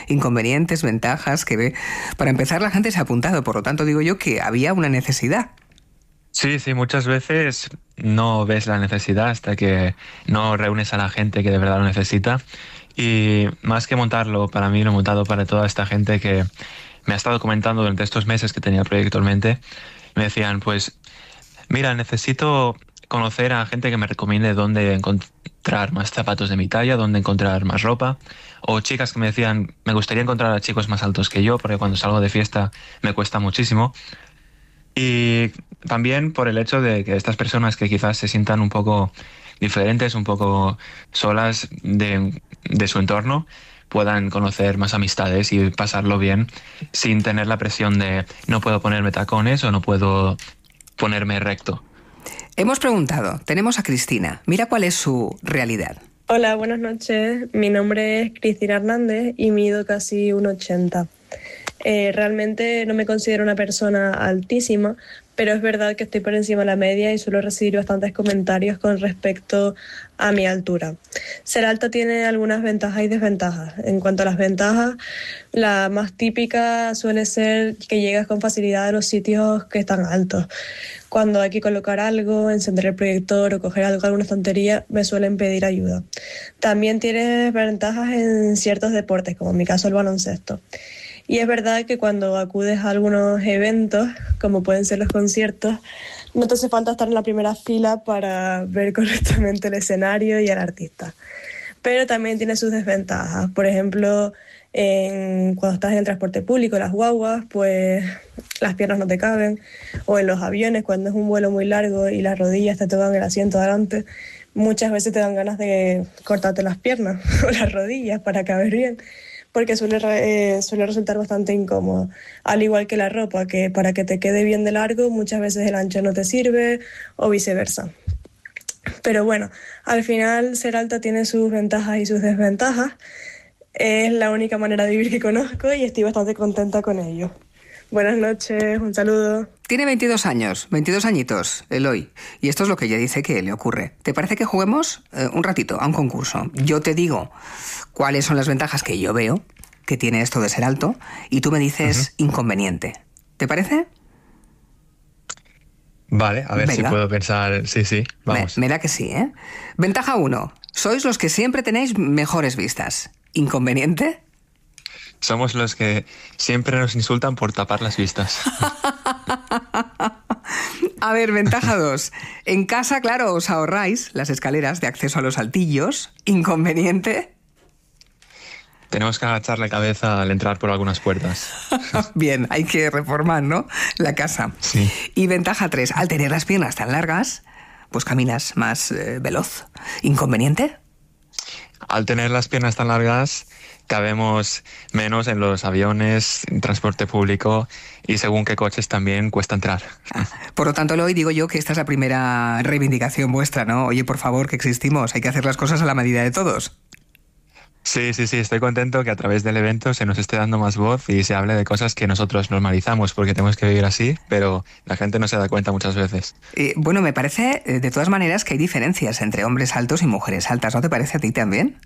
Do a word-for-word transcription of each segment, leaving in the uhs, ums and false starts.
inconvenientes, ventajas, que ve. Para empezar, la gente se ha apuntado, por lo tanto digo yo que había una necesidad. Sí, sí, muchas veces no ves la necesidad hasta que no reúnes a la gente que de verdad lo necesita. Y más que montarlo para mí, lo he montado para toda esta gente que me ha estado comentando durante estos meses que tenía el proyecto en mente. Me decían, pues, mira, necesito conocer a gente que me recomiende dónde encontrar más zapatos de mi talla, dónde encontrar más ropa. O chicas que me decían, me gustaría encontrar a chicos más altos que yo, porque cuando salgo de fiesta me cuesta muchísimo. Y también por el hecho de que estas personas que quizás se sientan un poco diferentes, un poco solas de, de su entorno, puedan conocer más amistades y pasarlo bien sin tener la presión de no puedo ponerme tacones o no puedo ponerme recto. Hemos preguntado, tenemos a Cristina, mira cuál es su realidad. Hola, buenas noches. Mi nombre es Cristina Hernández y mido casi uno ochenta. Eh, realmente no me considero una persona altísima, pero es verdad que estoy por encima de la media y suelo recibir bastantes comentarios con respecto a mi altura. Ser alta tiene algunas ventajas y desventajas. En cuanto a las ventajas, la más típica suele ser que llegas con facilidad a los sitios que están altos. Cuando hay que colocar algo, encender el proyector o coger algo, alguna tontería, me suelen pedir ayuda. También tiene ventajas en ciertos deportes, como en mi caso el baloncesto. Y es verdad que cuando acudes a algunos eventos, como pueden ser los conciertos, no te hace falta estar en la primera fila para ver correctamente el escenario y al artista. Pero también tiene sus desventajas. Por ejemplo, en, cuando estás en el transporte público, las guaguas, pues las piernas no te caben. O en los aviones, cuando es un vuelo muy largo y las rodillas te tocan el asiento adelante, muchas veces te dan ganas de cortarte las piernas o las rodillas para caber bien, porque suele, eh, suele resultar bastante incómodo. Al igual que la ropa, que para que te quede bien de largo, muchas veces el ancho no te sirve o viceversa. Pero bueno, al final ser alta tiene sus ventajas y sus desventajas. Es la única manera de vivir que conozco y estoy bastante contenta con ello. Buenas noches, un saludo. Tiene veintidós años, veintidós añitos, Eloy. Y esto es lo que ella dice que le ocurre. ¿Te parece que juguemos eh, un ratito a un concurso? Yo te digo cuáles son las ventajas que yo veo que tiene esto de ser alto y tú me dices uh-huh. inconveniente. ¿Te parece? Vale, a ver Venga. si puedo pensar... Sí, sí, vamos. Me, mira que sí, ¿eh? Ventaja uno. Sois los que siempre tenéis mejores vistas. ¿Inconveniente? Somos los que siempre nos insultan por tapar las vistas. A ver, ventaja dos. En casa, claro, os ahorráis las escaleras de acceso a los altillos. ¿Inconveniente? Tenemos que agachar la cabeza al entrar por algunas puertas. Bien, hay que reformar, ¿no?, la casa. Sí. Y ventaja tres. Al tener las piernas tan largas, pues caminas más eh, veloz. ¿Inconveniente? Al tener las piernas tan largas, cabemos menos en los aviones, en transporte público y según qué coches también cuesta entrar. Ah, por lo tanto, hoy digo yo que esta es la primera reivindicación vuestra, ¿no? Oye, por favor, que existimos, hay que hacer las cosas a la medida de todos. Sí, sí, sí, estoy contento que a través del evento se nos esté dando más voz y se hable de cosas que nosotros normalizamos porque tenemos que vivir así, pero la gente no se da cuenta muchas veces. Eh, bueno, me parece, de todas maneras, que hay diferencias entre hombres altos y mujeres altas, ¿no te parece a ti también?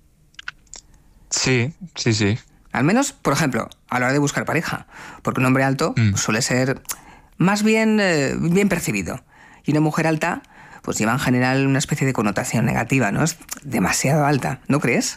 Sí, sí, sí. Al menos, por ejemplo, a la hora de buscar pareja, porque un hombre alto mm. suele ser más bien, eh, bien percibido y una mujer alta pues lleva en general una especie de connotación negativa, ¿no? Es demasiado alta, ¿no crees?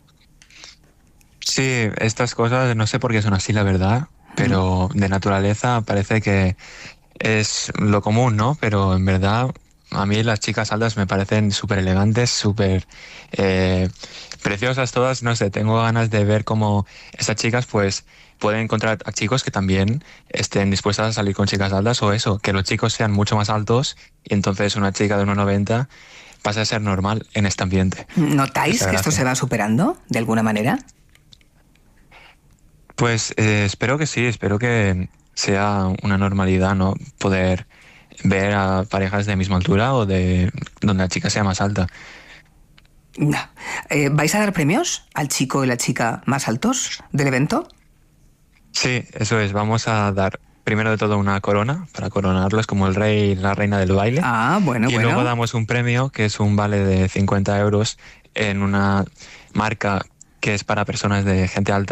Sí, estas cosas no sé por qué son así, la verdad, pero de naturaleza parece que es lo común, ¿no? Pero en verdad a mí las chicas altas me parecen súper elegantes, súper eh, preciosas todas, no sé, tengo ganas de ver cómo estas chicas pues pueden encontrar a chicos que también estén dispuestas a salir con chicas altas o eso, que los chicos sean mucho más altos y entonces una chica de uno noventa pasa a ser normal en este ambiente. ¿Notáis que esto se va superando de alguna manera? Pues eh, espero que sí, espero que sea una normalidad, ¿no? Poder ver a parejas de misma altura o de donde la chica sea más alta. No. Eh, ¿Vais a dar premios al chico y la chica más altos del evento? Sí, eso es. Vamos a dar primero de todo una corona para coronarlos como el rey y la reina del baile. Ah, bueno, y bueno. Y luego damos un premio que es un vale de cincuenta euros en una marca que es para personas de gente alta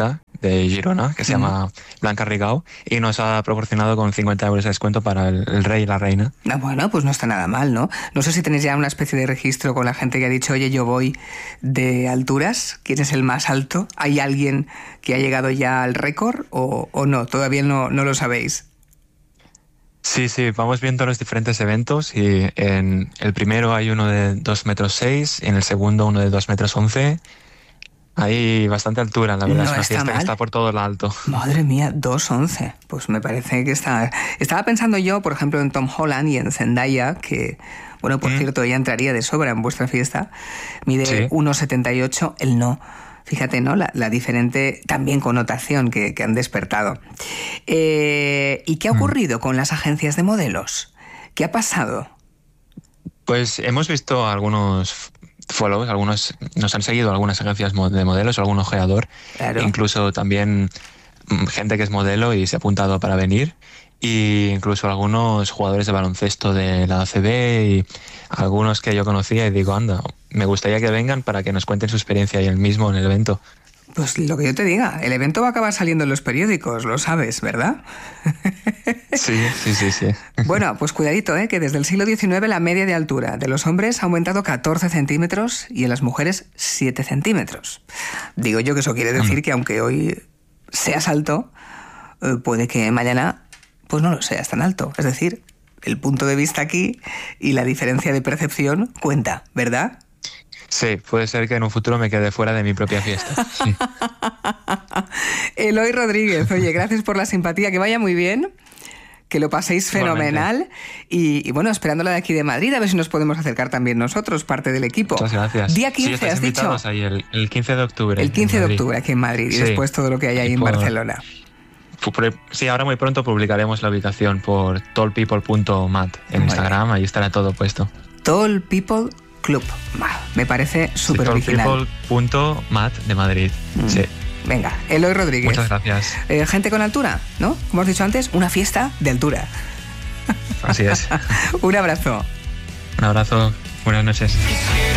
de Girona, que se mm. llama Blanca Rigau, y nos ha proporcionado con cincuenta euros de descuento para el, el rey y la reina. Ah, bueno, pues no está nada mal, ¿no? No sé si tenéis ya una especie de registro con la gente que ha dicho, oye, yo voy de alturas, ¿quién es el más alto? ¿Hay alguien que ha llegado ya al récord o, o no? Todavía no, no lo sabéis. Sí, sí, vamos viendo los diferentes eventos y en el primero hay uno de dos metros seis, en el segundo uno de dos metros once. Hay bastante altura, la verdad, no es una fiesta mal. Que está por todo lo alto. Madre mía, dos once. Pues me parece que está... Estaba pensando yo, por ejemplo, en Tom Holland y en Zendaya, que, bueno, por mm. cierto, ella entraría de sobra en vuestra fiesta. Mide sí. uno setenta y ocho, él no. Fíjate, ¿no? La, la diferente también connotación que, que han despertado. Eh, ¿Y qué ha ocurrido mm. con las agencias de modelos? ¿Qué ha pasado? Pues hemos visto algunos follows, algunos nos han seguido algunas agencias de modelos, algún ojeador, claro. Incluso también gente que es modelo y se ha apuntado para venir, e incluso algunos jugadores de baloncesto de la A C B y algunos que yo conocía y digo, anda, me gustaría que vengan para que nos cuenten su experiencia y el mismo en el evento. Pues lo que yo te diga, el evento va a acabar saliendo en los periódicos, lo sabes, ¿verdad? Sí, sí, sí, sí. Bueno, pues cuidadito, ¿eh? Que desde el siglo diecinueve la media de altura de los hombres ha aumentado catorce centímetros y en las mujeres siete centímetros. Digo yo que eso quiere decir que aunque hoy seas alto, puede que mañana pues no lo seas tan alto. Es decir, el punto de vista aquí y la diferencia de percepción cuenta, ¿verdad? Sí, puede ser que en un futuro me quede fuera de mi propia fiesta. Sí. Eloy Rodríguez, oye, gracias por la simpatía, que vaya muy bien, que lo paséis fenomenal y, y bueno, esperándola de aquí de Madrid, a ver si nos podemos acercar también nosotros, parte del equipo. Muchas gracias. Día quince, sí, has dicho. Ahí el, el quince de octubre. El quince de octubre aquí en Madrid y sí. Después todo lo que hay ahí y en por, Barcelona. Sí, ahora muy pronto publicaremos la ubicación por tall people punto mat en vale. Instagram, ahí estará todo puesto. Tall People Club. Me parece súper sí, original. tall people punto mat de Madrid. Mm. Sí. Venga, Eloy Rodríguez. Muchas gracias. Eh, gente con altura, ¿no? Como has dicho antes, una fiesta de altura. Así es. Un abrazo. Un abrazo. Buenas noches.